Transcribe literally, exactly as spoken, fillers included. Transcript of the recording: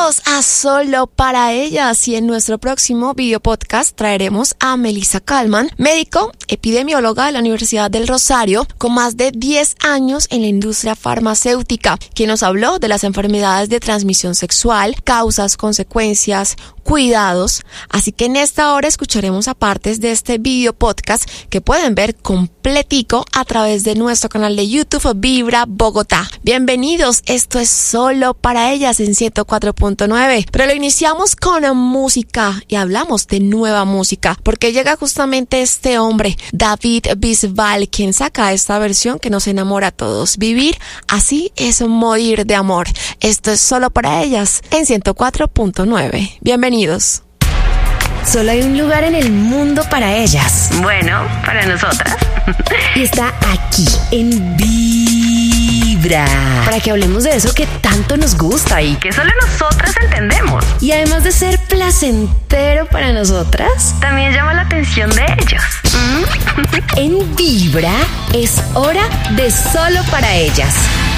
Bienvenidos a Solo para Ellas, y en nuestro próximo video podcast traeremos a Melissa Kalman, médico epidemióloga de la Universidad del Rosario con más de diez años en la industria farmacéutica, quien nos habló de las enfermedades de transmisión sexual, causas, consecuencias, cuidados. Así que en esta hora escucharemos a partes de este video podcast que pueden ver completico a través de nuestro canal de YouTube Vibra Bogotá. Bienvenidos, esto es Solo para Ellas en ciento cuatro punto nueve, pero lo iniciamos con música y hablamos de nueva música porque llega justamente este hombre, David Bisbal, quien saca esta versión que nos enamora a todos. Vivir así es morir de amor. Esto es Solo para Ellas en ciento cuatro punto nueve. Bienvenidos. Solo hay un lugar en el mundo para ellas. Bueno, para nosotras. Y está aquí, en Vibra. Para que hablemos de eso que tanto nos gusta y que solo nosotras entendemos. Y además de ser placentero para nosotras, también llama la atención de ellos. ¿Mm? En Vibra es hora de Solo para Ellas.